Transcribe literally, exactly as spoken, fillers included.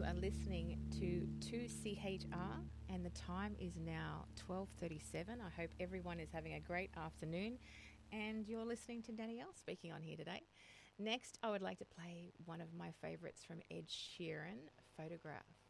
are listening to two C H R and the time is now twelve thirty-seven. I hope everyone is having a great afternoon and you're listening to Danielle speaking on here today. Next, I would like to play one of my favourites from Ed Sheeran, Photograph.